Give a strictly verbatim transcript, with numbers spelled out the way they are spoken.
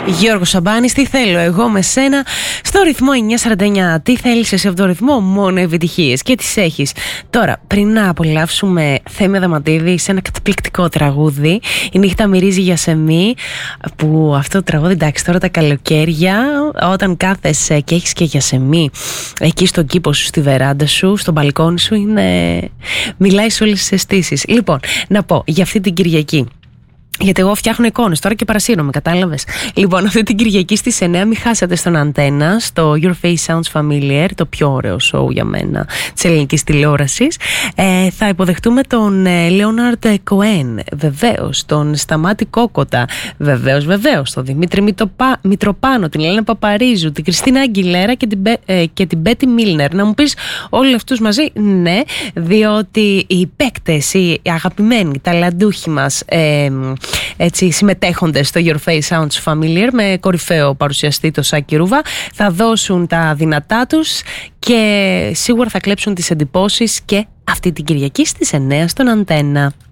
Γιώργος Σαμπάνης, τι θέλω εγώ με σένα, στο ρυθμό εννιά σαράντα εννιά. Τι θέλεις εσύ από το ρυθμό? Μόνο επιτυχίες, και τις έχεις. Τώρα, πριν να απολαύσουμε Θέμη Αδαμαντίδη σε ένα καταπληκτικό τραγούδι, η νύχτα μυρίζει για σεμί, που αυτό το τραγούδι, εντάξει, τώρα τα καλοκαίρια, όταν κάθεσαι και έχεις και για σεμί εκεί στον κήπο σου, στη βεράντα σου, στο μπαλκόνι σου, είναι... μιλάει σε όλες τις αισθήσεις. Λοιπόν, να πω για αυτή την Κυριακή, γιατί εγώ φτιάχνω εικόνες τώρα και παρασύρομαι, κατάλαβες. Λοιπόν, αυτή την Κυριακή στις εννιά μην χάσετε στον Αντένα, στο Your Face Sounds Familiar, το πιο ωραίο show για μένα της ελληνικής τηλεόρασης. Ε, θα υποδεχτούμε τον ε, Leonard Cohen, βεβαίως, τον Σταμάτη Κόκοτα, βεβαίως, βεβαίως, τον Δημήτρη Μητροπα... Μητροπάνο, την Ελένα Παπαρίζου, την Κριστίνα Αγγιλέρα και την, ε, και την Μπέτι Μίλνερ. Να μου πεις όλοι αυτούς μαζί? Ναι, διότι οι παίκτες, οι αγαπημένοι, οι ταλαντούχοι μας, ε, έτσι, συμμετέχοντες στο Your Face Sounds Familiar, με κορυφαίο παρουσιαστή το Σάκη Ρούβα, θα δώσουν τα δυνατά τους και σίγουρα θα κλέψουν τις εντυπώσεις και αυτή την Κυριακή στις εννιά στον Αντένα.